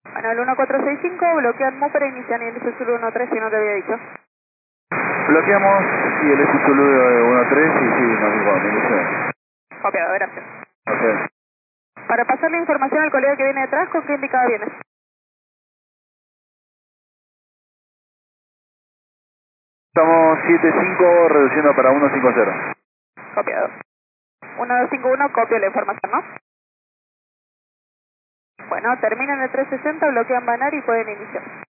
Bueno, el 1465, bloquean Mupera, inician el Zulu 13, si no te había dicho. Bloqueamos y el Zulu 13 y sí, nos dijo, inicio. Copiado, gracias. Ok. Para pasar la información al colega que viene detrás, ¿con qué indicada vienes? Estamos 75 reduciendo para 150. Copiado. 1251, copio la información, ¿no? Bueno, terminan el 360, bloquean Banar y pueden iniciar.